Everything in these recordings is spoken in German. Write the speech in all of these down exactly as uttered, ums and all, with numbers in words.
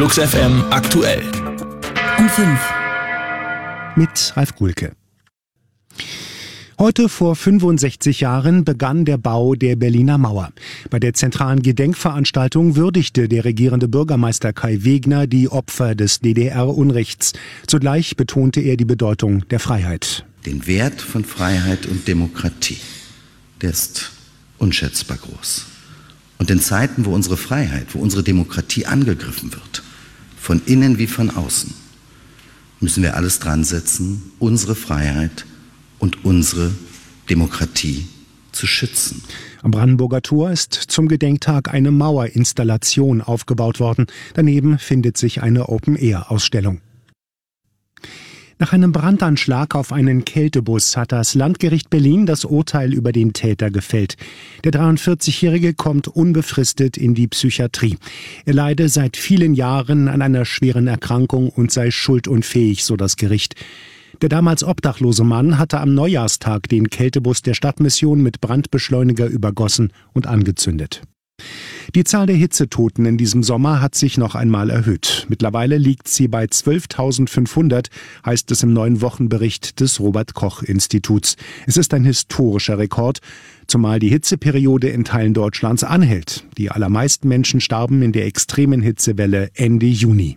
Flux F M aktuell. Um fünf. Mit Ralf Gulke. Heute vor fünfundsechzig Jahren begann der Bau der Berliner Mauer. Bei der zentralen Gedenkveranstaltung würdigte der regierende Bürgermeister Kai Wegner die Opfer des D D R-Unrechts. Zugleich betonte er die Bedeutung der Freiheit. Den Wert von Freiheit und Demokratie, der ist unschätzbar groß. Und in Zeiten, wo unsere Freiheit, wo unsere Demokratie angegriffen wird, von innen wie von außen, müssen wir alles dran setzen, unsere Freiheit und unsere Demokratie zu schützen. Am Brandenburger Tor ist zum Gedenktag eine Mauerinstallation aufgebaut worden. Daneben findet sich eine Open-Air-Ausstellung. Nach einem Brandanschlag auf einen Kältebus hat das Landgericht Berlin das Urteil über den Täter gefällt. Der dreiundvierzigjährige kommt unbefristet in die Psychiatrie. Er leide seit vielen Jahren an einer schweren Erkrankung und sei schuldunfähig, so das Gericht. Der damals obdachlose Mann hatte am Neujahrstag den Kältebus der Stadtmission mit Brandbeschleuniger übergossen und angezündet. Die Zahl der Hitzetoten in diesem Sommer hat sich noch einmal erhöht. Mittlerweile liegt sie bei zwölftausendfünfhundert, heißt es im neuen Wochenbericht des Robert-Koch-Instituts. Es ist ein historischer Rekord, zumal die Hitzeperiode in Teilen Deutschlands anhält. Die allermeisten Menschen starben in der extremen Hitzewelle Ende Juni.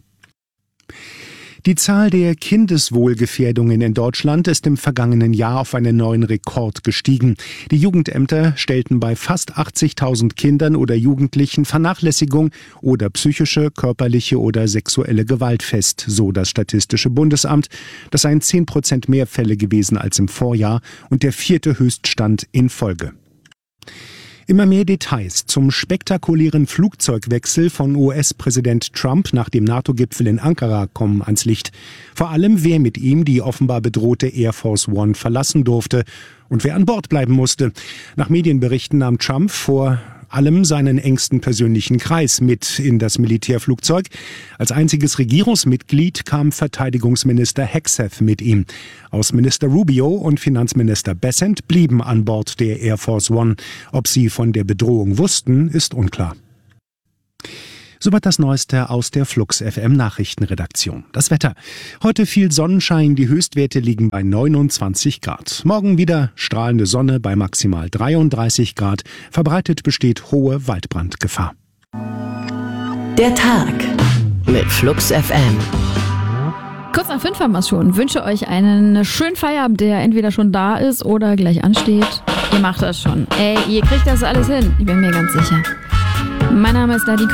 Die Zahl der Kindeswohlgefährdungen in Deutschland ist im vergangenen Jahr auf einen neuen Rekord gestiegen. Die Jugendämter stellten bei fast achtzigtausend Kindern oder Jugendlichen Vernachlässigung oder psychische, körperliche oder sexuelle Gewalt fest, so das Statistische Bundesamt. Das seien zehn Prozent mehr Fälle gewesen als im Vorjahr und der vierte Höchststand in Folge. Immer mehr Details zum spektakulären Flugzeugwechsel von U S-Präsident Trump nach dem NATO-Gipfel in Ankara kommen ans Licht. Vor allem, wer mit ihm die offenbar bedrohte Air Force One verlassen durfte und wer an Bord bleiben musste. Nach Medienberichten nahm Trump vor allem seinen engsten persönlichen Kreis mit in das Militärflugzeug. Als einziges Regierungsmitglied kam Verteidigungsminister Hegseth mit ihm. Außenminister Rubio und Finanzminister Bessent blieben an Bord der Air Force One. Ob sie von der Bedrohung wussten, ist unklar. Soweit das Neueste aus der Flux F M Nachrichtenredaktion. Das Wetter. Heute viel Sonnenschein, die Höchstwerte liegen bei neunundzwanzig Grad. Morgen wieder strahlende Sonne bei maximal dreiunddreißig Grad. Verbreitet besteht hohe Waldbrandgefahr. Der Tag mit Flux F M. Kurz nach fünf haben wir es schon. Wünsche euch einen schönen Feierabend, der entweder schon da ist oder gleich ansteht. Ihr macht das schon. Ey, ihr kriegt das alles hin. Ich bin mir ganz sicher. Mein Name ist Nadine